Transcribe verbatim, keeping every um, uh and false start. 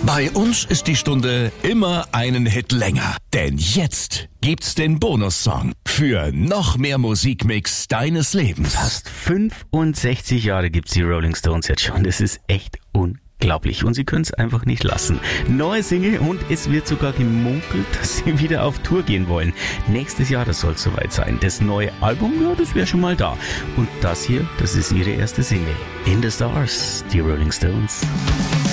Bei uns ist die Stunde immer einen Hit länger. Denn jetzt gibt's den Bonussong für noch mehr Musikmix deines Lebens. Fast fünfundsechzig Jahre gibt's die Rolling Stones jetzt schon. Das ist echt unglaublich. Und sie können es einfach nicht lassen. Neue Single und es wird sogar gemunkelt, dass sie wieder auf Tour gehen wollen. Nächstes Jahr, das soll es soweit sein. Das neue Album, ja, das wäre schon mal da. Und das hier, das ist ihre erste Single. In the Stars, die Rolling Stones.